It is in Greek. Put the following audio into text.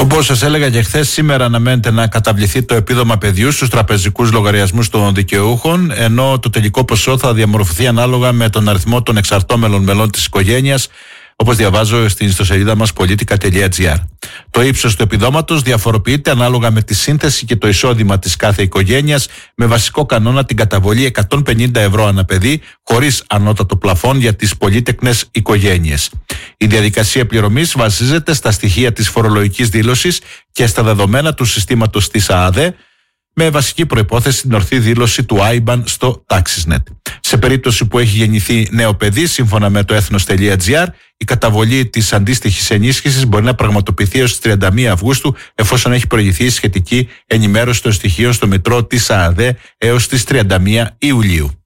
Όπως σας έλεγα και χθες, σήμερα αναμένεται να καταβληθεί το επίδομα παιδιού στους τραπεζικούς λογαριασμούς των δικαιούχων, ενώ το τελικό ποσό θα διαμορφωθεί ανάλογα με τον αριθμό των εξαρτώμενων μελών της οικογένειας, όπως διαβάζω στην ιστοσελίδα μας politica.gr. Το ύψος του επιδόματος διαφοροποιείται ανάλογα με τη σύνθεση και το εισόδημα της κάθε οικογένειας, με βασικό κανόνα την καταβολή 150 ευρώ ανά παιδί, χωρίς ανώτατο πλαφόν για τις πολύτεκνες οικογένειες. Η διαδικασία πληρωμής βασίζεται στα στοιχεία της φορολογικής δήλωσης και στα δεδομένα του συστήματος της ΑΑΔΕ, με βασική προϋπόθεση την ορθή δήλωση του IBAN στο TaxisNet. Σε περίπτωση που έχει γεννηθεί νέο παιδί, σύμφωνα με το ethnos.gr, η καταβολή της αντίστοιχης ενίσχυσης μπορεί να πραγματοποιηθεί έως τις 31 Αυγούστου, εφόσον έχει προηγηθεί σχετική ενημέρωση των στοιχείων στο Μητρό της ΑΑΔΕ έως τις 31 Ιουλίου.